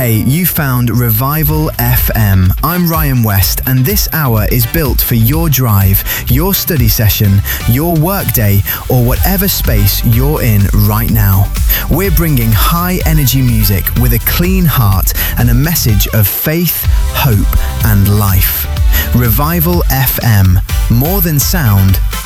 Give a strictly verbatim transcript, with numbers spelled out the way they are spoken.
Hey, you found Revival F M. I'm Ryan West, and this hour is built for your drive, your study session, your workday, or whatever space you're in right now. We're bringing high energy music with a clean heart and a message of faith, hope, and life. Revival F M. More than sound,